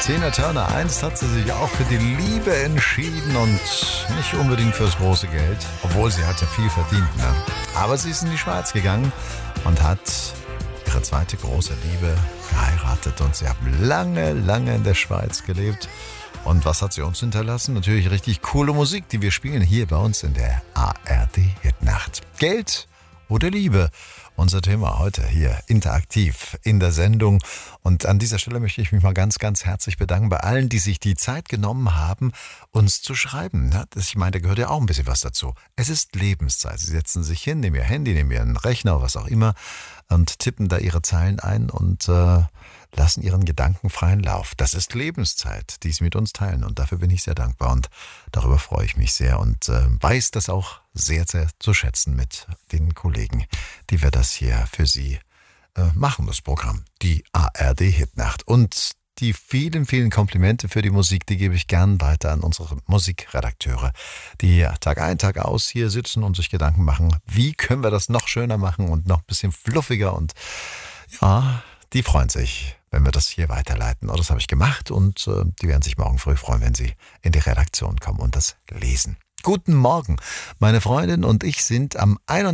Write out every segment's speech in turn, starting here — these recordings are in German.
Tina Turner, einst hat sie sich auch für die Liebe entschieden und nicht unbedingt fürs große Geld, obwohl sie hat ja viel verdient, ne? Aber sie ist in die Schweiz gegangen und hat ihre zweite große Liebe geheiratet und sie haben lange, lange in der Schweiz gelebt. Und was hat sie uns hinterlassen? Natürlich richtig coole Musik, die wir spielen hier bei uns in der ARD-Hitnacht. Geld oder Liebe? Unser Thema heute hier interaktiv in der Sendung. Und an dieser Stelle möchte ich mich mal ganz, ganz herzlich bedanken bei allen, die sich die Zeit genommen haben, uns zu schreiben. Ich meine, da gehört ja auch ein bisschen was dazu. Es ist Lebenszeit. Sie setzen sich hin, nehmen ihr Handy, nehmen ihren Rechner, was auch immer und tippen da ihre Zeilen ein und lassen ihren Gedanken freien Lauf. Das ist Lebenszeit, die sie mit uns teilen und dafür bin ich sehr dankbar und darüber freue ich mich sehr und weiß das auch sehr, sehr zu schätzen mit den Kollegen, die wir das hier für Sie machen, das Programm, die ARD-Hitnacht. Und die vielen, vielen Komplimente für die Musik, die gebe ich gern weiter an unsere Musikredakteure, die Tag ein, Tag aus hier sitzen und sich Gedanken machen, wie können wir das noch schöner machen und noch ein bisschen fluffiger und ja, die freuen sich, wenn wir das hier weiterleiten. Oh, das habe ich gemacht und die werden sich morgen früh freuen, wenn sie in die Redaktion kommen und das lesen. Guten Morgen, meine Freundin und ich sind am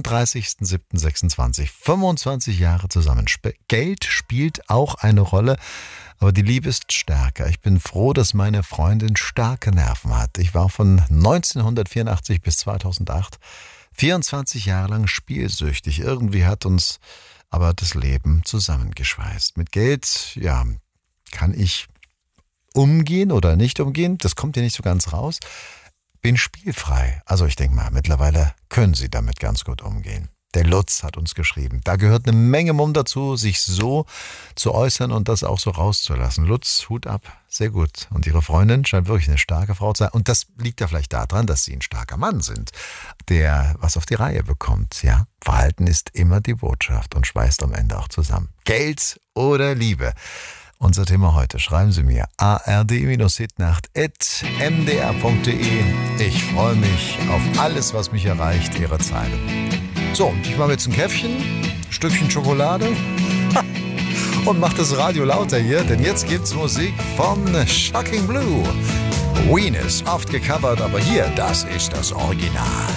31.07.26 25 Jahre zusammen. Geld spielt auch eine Rolle, aber die Liebe ist stärker. Ich bin froh, dass meine Freundin starke Nerven hat. Ich war von 1984 bis 2008 24 Jahre lang spielsüchtig. Irgendwie hat uns aber das Leben zusammengeschweißt. Mit Geld, ja, kann ich umgehen oder nicht umgehen. Das kommt ja nicht so ganz raus. Bin spielfrei. Also ich denke mal, mittlerweile können Sie damit ganz gut umgehen. Der Lutz hat uns geschrieben. Da gehört eine Menge Mumm dazu, sich so zu äußern und das auch so rauszulassen. Lutz, Hut ab, sehr gut. Und Ihre Freundin scheint wirklich eine starke Frau zu sein. Und das liegt ja vielleicht daran, dass Sie ein starker Mann sind, der was auf die Reihe bekommt. Ja, Verhalten ist immer die Botschaft und schweißt am Ende auch zusammen. Geld oder Liebe? Unser Thema heute. Schreiben Sie mir ard-hitnacht@mdr.de. Ich freue mich auf alles, was mich erreicht, Ihre Zeilen. So, und ich mache jetzt ein Käffchen, ein Stückchen Schokolade und mache das Radio lauter hier, denn jetzt gibt's Musik von Shocking Blue. Venus, oft gecovert, aber hier, das ist das Original.